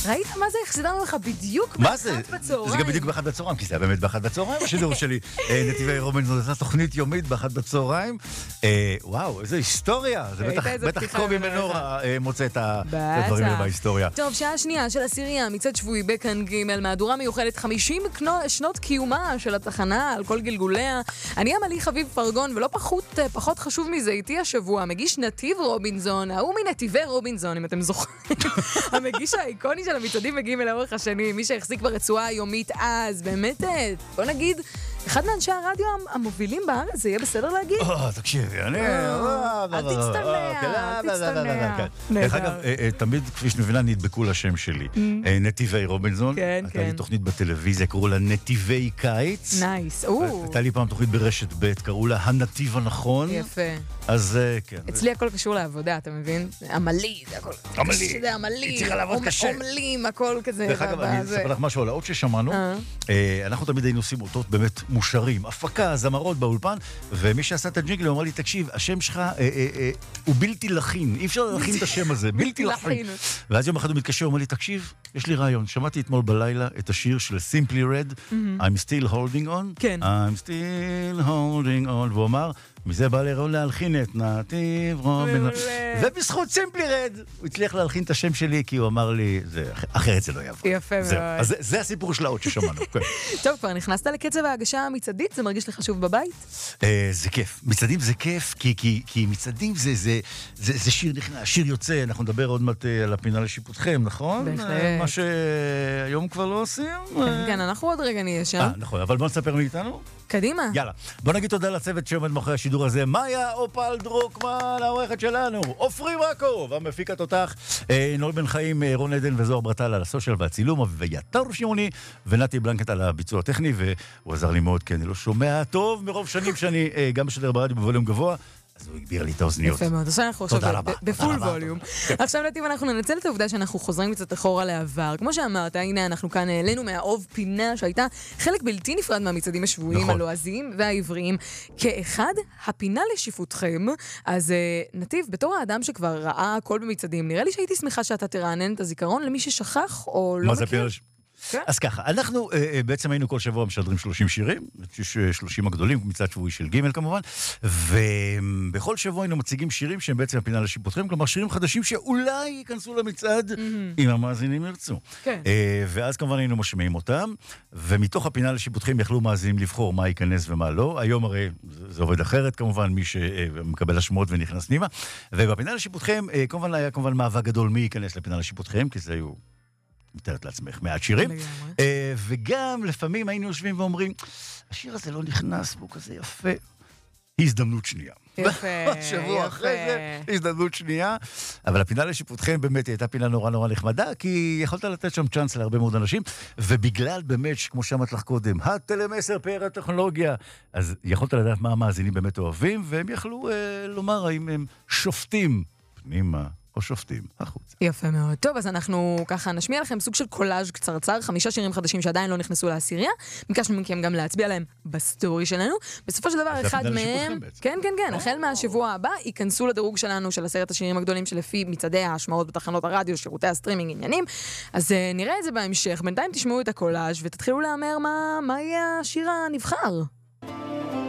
ראית מה זה? החזירנו לך בדיוק באחת בצהריים. זה גם בדיוק באחת בצהריים, כי זה היה באמת באחת בצהריים, השידור שלי. נתיבי רובינזון, זו תוכנית יומית באחת בצהריים. וואו, איזו היסטוריה. זה בטח קובי מנורה מוצא את הדברים האלה בהיסטוריה. טוב, שעה שנייה של עשירייה, מצד שבועי בכאן ג', מהדורה מיוחדת 50 שנות קיומה של התחנה על כל גלגוליה. אני עמלי חביב פרגון, ולא פחות חשוב מזה, איתי השבוע, מגיש נתיב רובינזון, ההוא מנתיבי רובינזון, אם אתם זוכרים. המגיש האיקוני של המצעדים מגיעים לאורך השנים, מי שהחזיק ברצועה היומית אז, באמת, בוא נגיד, אחד מאנשי הרדיו המובילים בארץ, זה יהיה בסדר להגיד? תקשיבי, אני... אל תצטנע. דרך אגב, תמיד, כפי שנבינה, נדבקו לשם שלי. נתיבי רובינזון, הייתה לי תוכנית בטלוויזיה, קראו לה נתיבי קיץ. נייס, הייתה לי פעם תוכנית ברשת ב', קראו לה הנתיב הנכון. יפה. אז כן. אצלי הכל קשור לעבודה, אתה מבין? עמלי, זה הכל. עמלי. זה עמלי. היא צריכה לעבוד קשה. עמלים, הכל כזה. דרך אגב, אני אספר לך משהו על האות ששמענו. אנחנו תמיד היינו עושים אותות באמת מושרים. הפקה, זמרות באולפן, ומי שעשה את הג'ינגל אמר לי, תקשיב, השם שלך הוא בלתי לכין. אי אפשר להכין את השם הזה. בלתי לכין. ואז יום אחד הוא מתקשר, הוא אומר לי, תקשיב, יש לי רעיון. שמעתי אתמול בלילה את השיר של Simply Red, I'm still holding on. כן. I'm still holding on. והוא אמר, מזה בא לרעיון להלחין את נתיב רובינזון. ובזכות סימפלי רד, הוא הצליח להלחין את השם שלי, כי הוא אמר לי, אחרת זה לא יעבור. יפה מאוד. אז זה הסיפור של האות ששמענו. טוב, כבר נכנסת לקצב ההגשה המצעדית, זה מרגיש לך שוב בבית? זה כיף. מצעדים זה כיף, כי מצעדים זה שיר נכנס, שיר יוצא, אנחנו נדבר עוד מעט על הפינה לשיפוטכם, נכון? בהחלט. מה שהיום כבר לא עושים. כן, אנחנו עוד רגע נהיה שם. נכון, אבל בוא נספר מאיתנו. קדימה. יאללה, בוא נגיד תודה לצוות שעומד מאחורי השידור הזה, מאיה אופל דרוקמן, העורכת שלנו, עופרי מקוב, המפיקת אותך, נול בן חיים, רון עדן וזוהר ברטל על הסושיאל והצילום, ויתר שמעוני, ונתי בלנקט על הביצוע הטכני, והוא עזר לי מאוד, כי אני לא שומע טוב מרוב שנים שאני גם משדר ברדיו בווליום גבוה, אז הוא הגביר לי את האוזניות. יפה מאוד, עכשיו אנחנו עכשיו בפול ווליום. עכשיו נתיב אנחנו ננצל את העובדה שאנחנו חוזרים קצת אחורה לעבר. כמו שאמרת, הנה אנחנו כאן העלינו מהאוב פינה שהייתה חלק בלתי נפרד מהמצעדים השבועיים הלועזיים והעבריים. כאחד, הפינה לשיפוטכם, אז נתיב, בתור האדם שכבר ראה הכל במצעדים, נראה לי שהייתי שמחה שאתה תרענן את הזיכרון למי ששכח או לא מכיר. אז ככה, אנחנו בעצם היינו כל שבוע משדרים 30 שירים, 30 הגדולים, מצד שבועי של ג' כמובן, ובכל שבוע היינו מציגים שירים שהם בעצם הפינה לשיפוטכם, כלומר שירים חדשים שאולי ייכנסו למצעד, אם המאזינים ירצו. ואז כמובן היינו משמיעים אותם, ומתוך הפינה לשיפוטכם יכלו מאזינים לבחור מה ייכנס ומה לא. היום הרי זה עובד אחרת כמובן, מי שמקבל השמות ונכנס פנימה, ובפינה לשיפוטכם כמובן היה מאבק גדול מי ייכנס לפינה לשיפוטכם, כי זה היו מתארת לעצמך מעט שירים, וגם לפעמים היינו יושבים ואומרים, השיר הזה לא נכנס, והוא כזה יפה, הזדמנות שנייה. יפה, שבוע אחרי זה, הזדמנות שנייה, אבל הפינה לשיפוטכם באמת הייתה פינה נורא נורא נחמדה, כי יכולת לתת שם צ'אנס להרבה מאוד אנשים, ובגלל באמת, כמו שאמרת לך קודם, הטלמסר פאר הטכנולוגיה, אז יכולת לדעת מה המאזינים באמת אוהבים, והם יכלו לומר האם הם שופטים פנימה, או שופטים החוצה. יפה מאוד. טוב, אז אנחנו ככה נשמיע לכם סוג של קולאז' קצרצר, 5 שירים חדשים שעדיין לא נכנסו לעשירייה. ביקשנו מכם גם להצביע להם בסטורי שלנו. בסופו של דבר, אחד מהם, כן, החל מהשבוע הבא, ייכנסו לדירוג שלנו של 10 השירים הגדולים שלפי מצעדי ההשמעות בתחנות הרדיו, שירותי הסטרימינג, עניינים. אז נראה את זה בהמשך. בינתיים תשמעו את הקולאז' ותתחילו לאמר מה יהיה השיר הנבחר.